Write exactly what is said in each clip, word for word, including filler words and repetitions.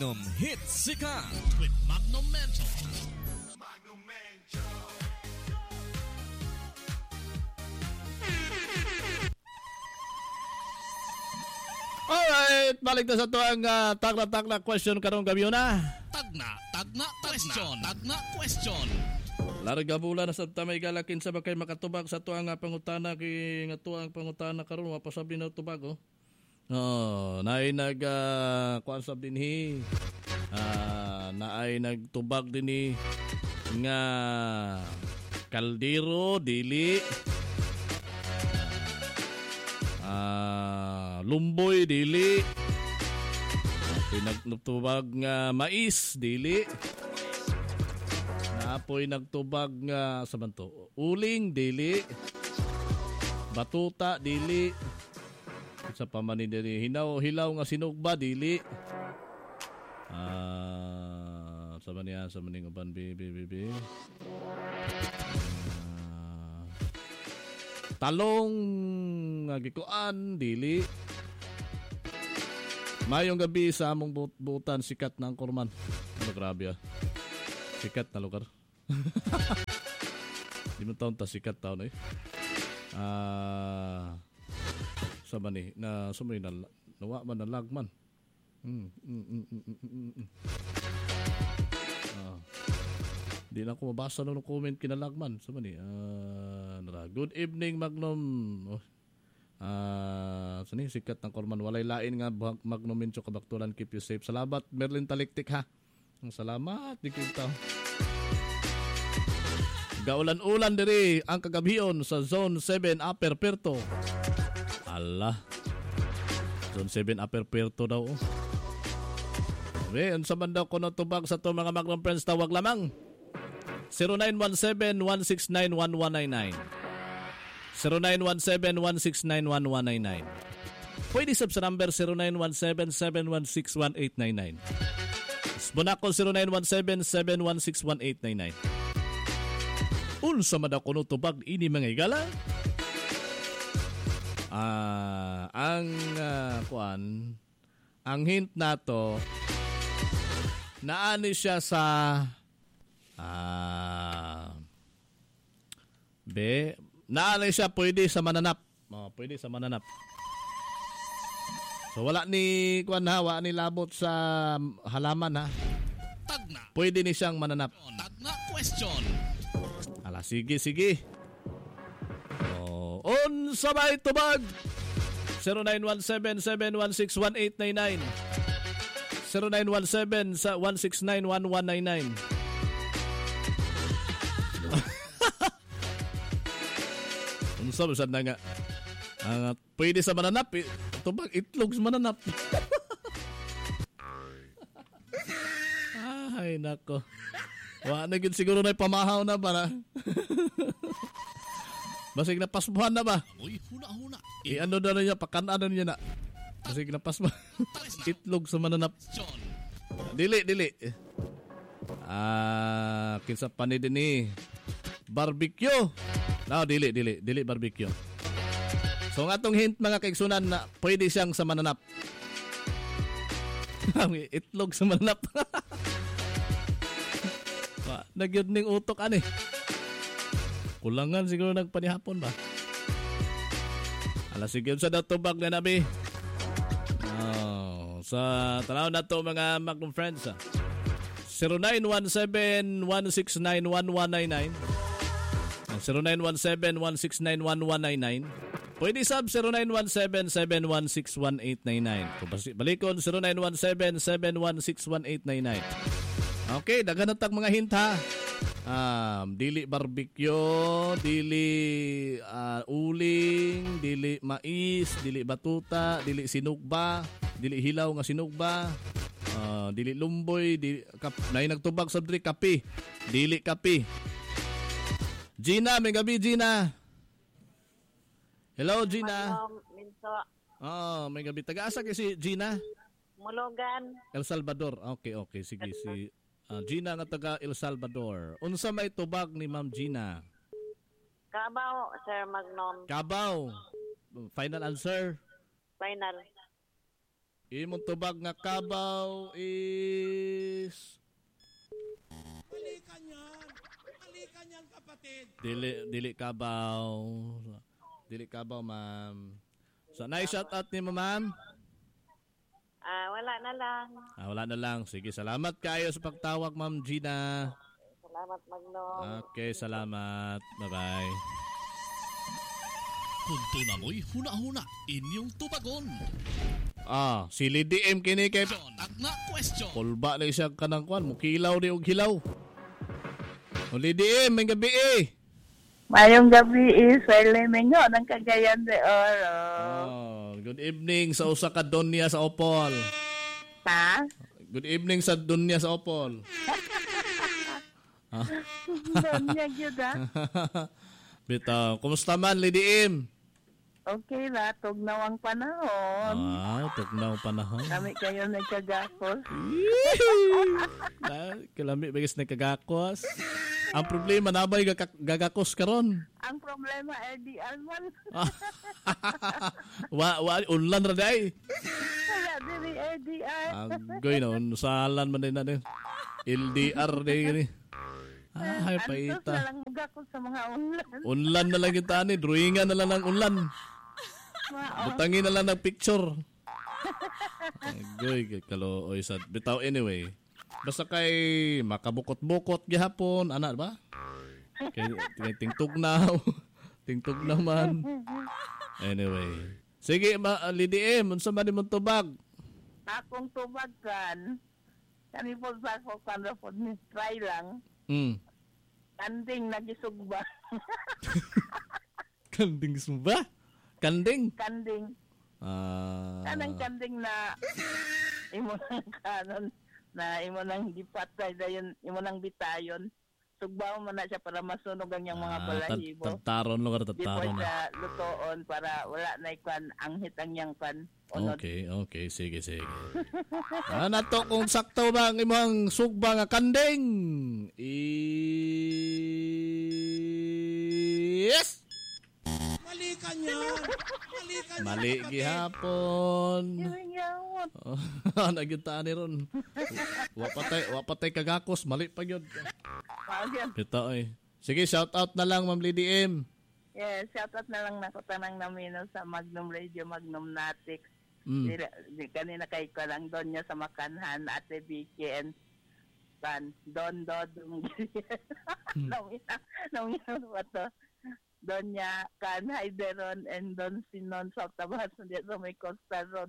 Magnum Hits Sikat with Magnum Mental. Magnum Mental. Alright, balik na sa ito ang uh, takna-takna question karong gabi na. Tagna, tagna question, tagna question. Larga bula na sa tamay galakin sa bakay makatubag sa tuang nga pangutana kay nga tuang pangutana karon wa pa sabi na tubag oh. Oh, naay nag uh, kuan sab dinhi. Ah, naay nagtubag dinhi nga kaldero dili. Ah, lumboy dili. Pinagtubag nga mais dili. Naapoy nagtubag nga sa banto. Uling dili. Batuta dili. Sa pamanin dili hinaw hilaw nga sinugba dili. Ah, sa maniya sa maning uban bibi bibi. Talong nga gikuan dili. Mayong gabi sa among butan sikat na ang Kurman. Ano grabe ah. Sikat na lugar. Di mo taon ta sikat taon eh. Ah, sa mani na sumay na nawa man na lagman. Mm, mm, mm, mm, mm, mm. Ah. Di na ako mabasa ng comment kinalagman. Sa mani. Ah, nara. Good evening Magnum. Oh. Ah, sani sikat ng Kurman walay lain nga Magnum Mencho kabaktulan, keep you safe. Salamat Merlin Taliktik ha. Ang salamat di kita. Gaulan-ulan diri ang kagabion sa Zone seven Upper Puerto. Allah. Zone seven Upper Puerto daw. Okay, unsa man daw kuno tubag sa to mga Magnum friends tawag lamang zero nine one seven one six nine one one nine nine. zero nine one seven one six nine one one nine nine. Pwede sub sa number zero nine one seven seven one six one eight nine nine. Bonako zero nine one seven seven one six one eight nine nine. Unsa man daw kuno tubag ini mga igala? Ah, ang uh, kuan ang hint nato naani siya sa ah be naani siya pwede sa mananap. Oh, pwede sa mananap. So wala ni kuan ha, wala ni labot sa halaman ha. Tagna. Pwede ni siyang mananap. Tagna question. Ala sige sige. Oh, unsa may tubag? zero nine one seven seven one six one eight nine nine. zero nine one seven one six nine one one nine nine. Unsa ba sad na nga? Uh, pwede sa mananap. Tubag itlog sa mananap. Ay, nako. Wa na gid siguro na pamahaw na para. Basig na pasbuhan na ba? Uy, huna-huna. I ano na niya, pakanan niya na. Basig na pasbuhan. Itlog sa mananap. Dili, dili. Ah, kinsa pa ni din eh. Barbecue. No, dili, dili. Dili barbecue. So nga tong hint mga kaigsunan na pwede siyang sa mananap. Itlog sa mananap. Nagyod ning utok ani. Kulangan siguro nagpanihapon ba? Ala sige sa datubag na nabi. Oh, sa tanaw na to mga Magnum friends. Ah. zero nine one seven one six nine one one nine nine. zero nine one seven one six nine one one nine nine. Pwede sub zero nine one seven seven one six one eight nine nine. Balikon zero nine one seven seven one six one eight nine nine. Okay, daghan na tag mga hint ha. Um, dili barbecue, dili uh, uling, dili mais, dili batuta, dili sinugba, dili hilaw nga sinugba, uh, dili lumboy, dili kap, nay nagtubag sa diri kape, dili kape. Gina, may gabi Gina. Hello Gina. Hello, Minso. Oh, may gabi. Taga-asa kay si Gina? Mulugan. El Salvador. Okay, okay. Sige, si uh, Gina nga taga El Salvador. Unsa may tubag ni Ma'am Gina? Kabaw, Sir Magnum. Kabaw. Final answer. Final. Imong tubag nga Cubao is Balikan yan. Balikan yan, kapatid. dili dili Cubao. Dili Cubao, ma'am. So, na-shout out ni mo, ma'am. Ah, wala na lang. Ah, wala na lang. Sige, salamat kayo sa pagtawag, Ma'am Gina. Salamat, Magnom. Okay, salamat. Bye-bye. Punto na mo'y huna-huna inyong tubagon. Ah, si Lady M kini kay Tagna question. Kulba na siya kanang kwan. Mukilaw di og hilaw. O Lady M, may gabi eh. Mayong gabi is Lemengo ng Cagayan de Oro. Oh, good evening sa usa ka Donya sa Opol. Ha? Good evening sa Donya sa Opol. Donya gyud ah. Bitaw, kumusta man Lady M? Okay na, tugnaw ang panahon. Ah, tugnaw panahon. Kami kayo nagkagakos. Ah, kalami bagis na kagakos. Ang problema nabay gagak- gagakos karon. Ang problema L D R man. wa wa unlan ra day. Wala diri L D R. Agoy na usalan man din natin. L D R day gani. Ay Antos paita. na lang magakos sa mga unlan. Unlan na lang kita ni, drawingan na lang ng unlan. Mao. Butangin na lang ng picture. Agoy kalooy sad. Bitaw anyway. Basta kay makabukot-bukot gihapon, ana ba? Kay, kay tingtugnaw. Tingtugnaw man. Anyway. Sige, ma, Lady M, unsa man imong tubag? Akong tubagan. Kani po sa ako kanda po ni try lang. Mm. Kanding nagisugba. Kanding sumba? Kanding? Kanding. Ah. Kanang kanding na imo nang kanon na imo nang gipatay dayon imo nang bitayon. Sugbaw man na siya para masunog ang iyang mga Ah, balahibo. tad- Tadtaron lugar Before tadtaron na. siya lutoon para wala na ikwan ang hitang niyang kwan. Unod. Okay, okay, sige, sige. Ah, nato kung sakto ba ang imong sugba nga kanding? Yes! Balikan yan. Balikan yan, Mali kapatid. gihapon. Yung yawot. Oh, nagyutaan ni ron. Wapatay, wapatay kagakos, mali pa yun. Pagyan. Ito eh. Sige, shout out na lang, Ma'am Lady M. Yeah, shoutout na lang nako tanang namino sa Magnum Radio, Magnum Natix. Mm. Di, di, kanina kay ko lang doon niya sa Makanhan, Ate Vicky and San, Don Dodong. Nung ina, nung ina ba to? Doon niya, Kan Heideron and Don Sinon sa Tabas, hindi sa may Costa Road.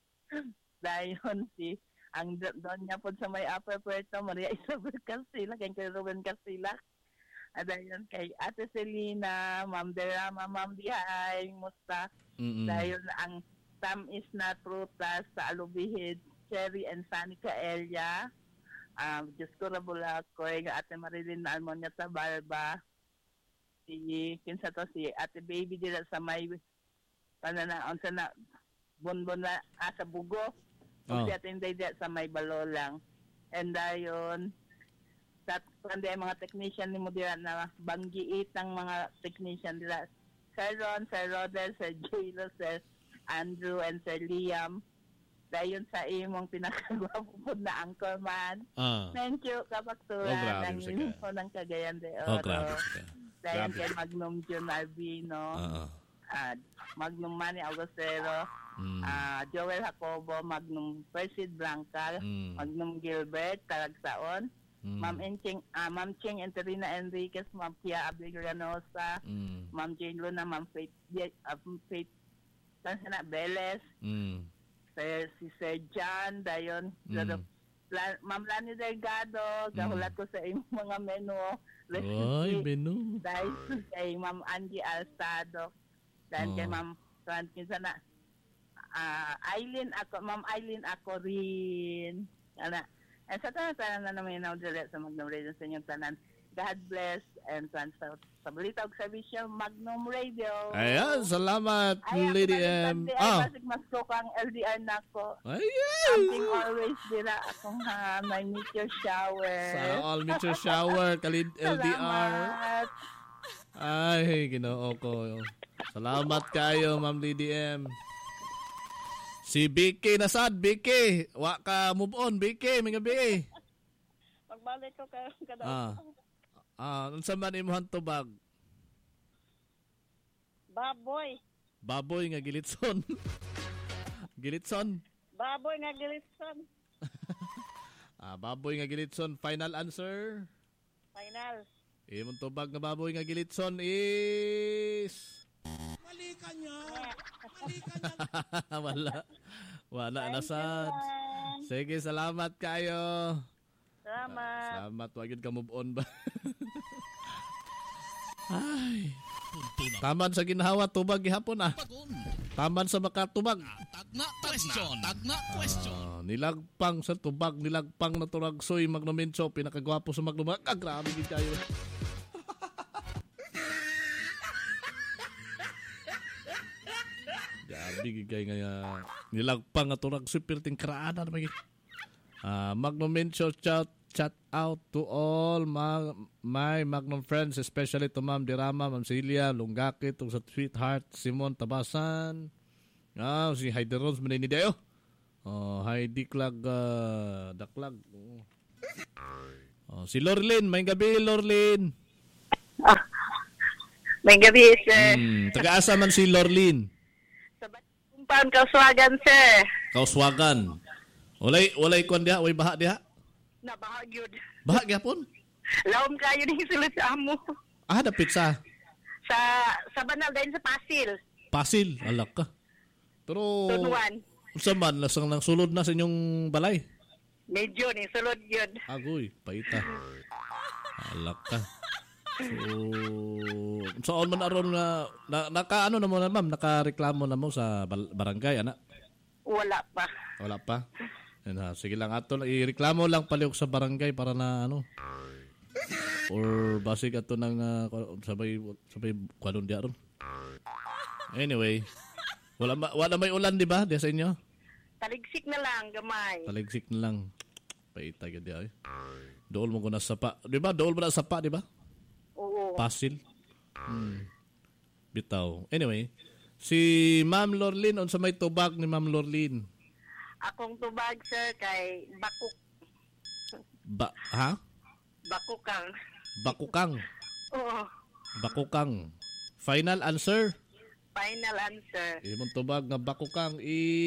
Dayon si, ang do- doon niya po sa may Upper Puerto, Maria Isabel Castilla, kay kay Ruben Castilla. Dayon kay Ate Selena, Ma'am Derama, Ma'am Bihay, Musta. Mm-mm. Dahil ang Tam is na prutas sa Alubihid, Cherry and Sunny Caelia. Um, Diyos ko rabula ko, yung Ate Marilyn na Almonia sa Balba. Si, kinsa to, si Ate Baby dila sa may, pananaon sa na, bonbon na, ah, sa Bugo. Oh. O si Ate Inday dila sa may Balolang. And dayon, sa pandi ang mga technician ni mo dila na banggiit ng mga technician dila. Sir Ron, Sir Rodel, Sir Jilo, Sir Andrew, and Sir Liam. Dayon sa imong pinakagwapo po na Anchorman. Ah. Thank you, Oh, kapaktura grabe ng siya ka. info ng Cagayan de Oh, Oro. grabe. Dayon Grabe. kay Magnum Jun Albino, Oo. ah, Magnum Manny Augustero, Mm. ah, Joel Jacobo, Magnum Persid Blanca, Mm. Magnum Gilbert, Talagsaon, Mm. Ma'am Enching, ah, Ma'am Ching Enterina Enriquez, Ma'am Pia Abigranosa, Mm. Ma'am Jane Luna, Ma'am Faith, uh, Faith, Tansana Beles, Mm. Sir, si Sir John, dayon, Mm. La, Ma'am Lani Delgado, gahulat ko sa imong mga menu, Oy, Benu. dahil kay Ma'am Angie Alstado, dahil Oh. kay Ma'am Francis na, ah, Eileen ako, Ma'am Eileen ako rin, ana, and sa tanan-tanan na namin na direct sa Magnum Radio sa inyong tanan, God bless, and sa, sa, sa balita o servisyo, Magnum Radio. Ayan, salamat, Ay, ako Lady balikan M. di, ay, Ah. basig mas kang L D R na ko. Ayan. Something always dira akong ha, may meteor shower. Sa all meteor shower, kalid L D R. Salamat. Ay, ginoo ko. Salamat kayo, Ma'am Lady M. Si Vicky na sad, Vicky. Wa ka move on, Vicky, mga gabi. Magbalik ko ka kada. Ah. Ah, unsa man imong tubag? Baboy. Baboy nga gilitson. Gilitson. Baboy nga gilitson. Ah, baboy nga gilitson. Final answer. Final. Imong tubag nga baboy nga gilitson is Mali ka niyan. Mali ka niyan. wala. Wala na Thank sad. you, ma'am. Sige, salamat kayo. Salamat. Salamat, wag yun ka move on ba? Ay, Punto na taman sa ginhawa tubag gihapon ah. bagon. Taman sa makatubag. Tagna question. Tagna question. Ah, nilagpang sa tubag, nilagpang na turagsoy magnomenso, pinakagwapo sa magnumag. Ah, grabe gid kayo. Grabe gid kayo nga nilagpang na turagsoy perting karaanan magi. Ah, magnomenso chat chat out to all ma- my Magnum friends, especially to Ma'am Dirama, Ma'am Celia, Lunggakit, ug sa Sweetheart, Simon Tabasan. Ah, si Heidi Rose manini dayo. Oh, Heidi Clag uh, Daklag. Oh. Oh, si Lorlin, may gabi Lorlin. May gabi, sir. Hmm, taga-asa man si Lorlin. Sa Kumpan, Kauswagan, sir. Kauswagan. Walay walay kon diha, way baha diha. Nabahagyod. Baha gyapon. Laom kayo din sulod sa amo. Ah, dapit sa Sa, sa Banal, dahil sa Pasil. Pasil, alak ka. Pero Tunuan. unsa man lasang nang sulod na sa inyong balay? Medyo ni sulod yun. Agoy, paita. Alak ka. So, saan man aron na, na naka ano na mo na ma'am, nakareklamo na mo sa bal- barangay ana? Wala pa. Wala pa. Yan ha. Sige lang ato, ireklamo lang paliok sa barangay para na ano. Or basig ato nang uh, sabay sabay kwadon diya ron. Anyway, wala ma, wala may ulan di ba? Di sa inyo? Taligsik na lang, gamay. Taligsik na lang. Paita gid ay. Dool mo ko na sapa. Di ba? Dool mo na sapa, di ba? Oo. Pasil. Hmm. Bitaw. Anyway, si Ma'am Lorlin, unsa may tubag ni Ma'am Lorlin? Akong tubag, sir, kay Bakuk. Ba, ha? Bakukang. Bakukang. Oo. Bakukang. Final answer? Final answer. Imong tubag nga bakukang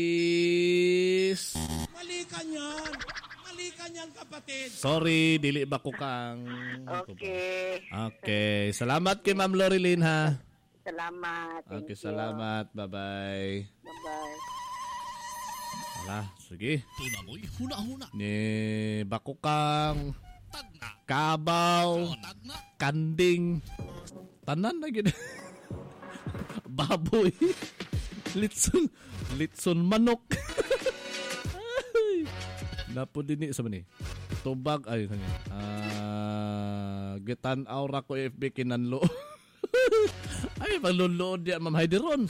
is Mali ka niyan. Mali ka niyan, kapatid. sorry, dili bakukang. Okay. Okay, salamat kay Ma'am Lorlin ha. Salamat. Thank Okay, you. salamat. Bye-bye. Bye-bye. Wala, sige. Tuna mo'y huna-huna. Ni bakukang, Tagna. kabaw, Oh, tagna. kanding, tanan na gid. Baboy. Litson, litson manok. Ay. Napo dinhi sa mani. Tubag ay kanya. Ah, gitan-aw ra ko F B kinanlo. Ay, pagluluod diya Ma'am Heidi Rons.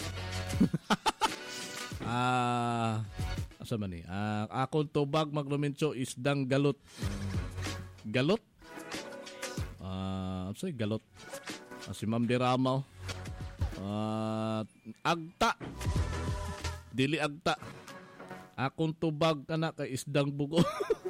Ah, asa man ni? Ah, akong tubag maglumincho isdang galot. Galot? Ah, uh, galot. Ah, si Ma'am Dirama. Ah, agta. Dili agta. Akong tubag kana kay isdang bugo.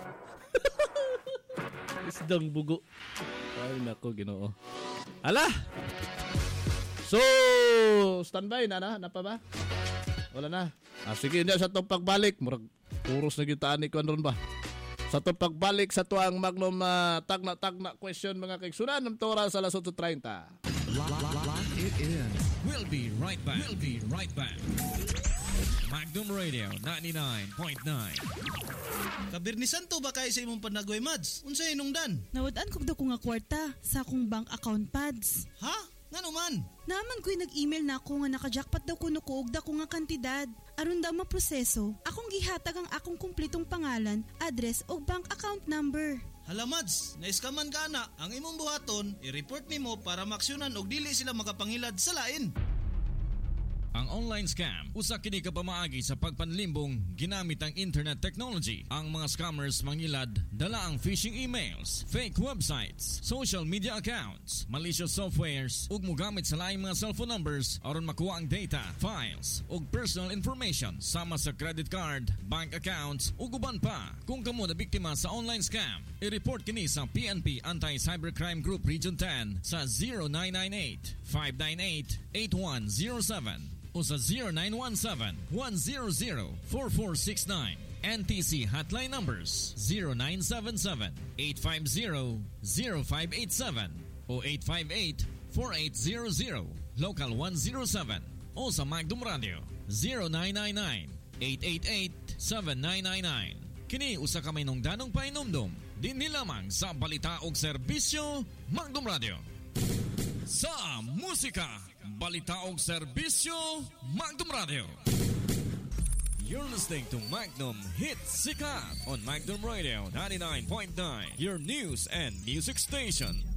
Isdang bugo. Ay nako, Ginoo. Ala. So, standby na na, na pa ba? Wala na. Ah, sige na sa itong pagbalik. Murag puros na gitaan ni Kwan ron ba? Sa itong pagbalik sa tuang Magnum uh, tagna-tagna question mga kaigsunan ng Tora sa alas eight thirty. Lock it in. We'll be right back. We'll be right back. Magnum Radio ninety-nine point nine. Kabirnisan to ba kayo sa imong panagway, Mads? Unsay inungdan? Nawad-an kog daw ko nga kwarta sa akong bank account pads. Ha? Ngano man? Naman ko'y nag-email na ako nga naka-jackpot daw ko nukuog da ko nga kantidad. Aron daw maproseso, akong gihatag ang akong kumplitong pangalan, address o bank account number. Hala, Mads, naiskaman ka na. Ang imong buhaton, i-report nimo para maksyonan og dili sila makapangilad sa lain. Ang online scam usa kini ka pamaagi sa pagpanlimbong ginamit ang internet technology. Ang mga scammers mangilad dala ang phishing emails, fake websites, social media accounts, malicious softwares ug mogamit sa laing mga cellphone numbers aron makuha ang data, files ug personal information sama sa credit card, bank accounts ug uban pa. Kung kamo na biktima sa online scam, i-report kini sa P N P Anti-Cybercrime Group Region ten sa zero nine nine eight, five nine eight, eight one zero seven o sa zero nine one seven, one zero zero, four four six nine. N T C hotline numbers zero nine seven seven, eight five zero, zero five eight seven o eight five eight, four eight zero zero, local one zero seven o sa Magdum Radio zero nine nine nine, eight eight eight, seven nine nine nine. Kini usa ka may nungdanong painomdom dinhi lamang sa balita og serbisyo Magdum Radio. Sa musika, balita og serbisyo Magdum Radio. You're listening to Magnum Hit Sikat on Magnum Radio ninety-nine point nine, your news and music station.